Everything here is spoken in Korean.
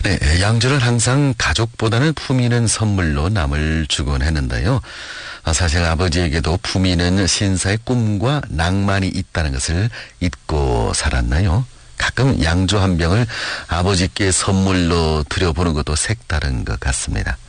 네, 양주를 항상 가족보다는 품위는 선물로 남을 주곤 했는데요. 사실 아버지에게도 품위는 신사의 꿈과 낭만이 있다는 것을 잊고 살았나요? 가끔 양주 한 병을 아버지께 선물로 드려보는 것도 색다른 것 같습니다.